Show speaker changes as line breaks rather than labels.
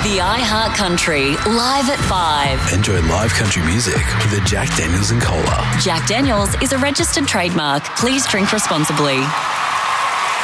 The iHeart Country, live at 5.
Enjoy live country music with the Jack Daniels and Cola.
Jack Daniels is a registered trademark. Please drink responsibly.